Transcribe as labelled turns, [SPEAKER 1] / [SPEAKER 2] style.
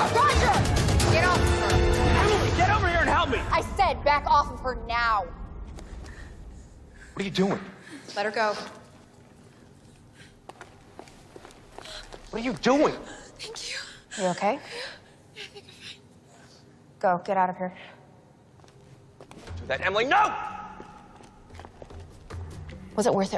[SPEAKER 1] Roger! Get off of her.
[SPEAKER 2] Emily, get over here and help me!
[SPEAKER 1] I said back off of her now.
[SPEAKER 3] What are you doing?
[SPEAKER 1] Let her go.
[SPEAKER 3] What are you doing?
[SPEAKER 1] Thank you.
[SPEAKER 4] You okay?
[SPEAKER 1] Yeah, I think I'm fine.
[SPEAKER 4] Go, get out of here.
[SPEAKER 3] Do that, Emily. No!
[SPEAKER 4] Was it worth it?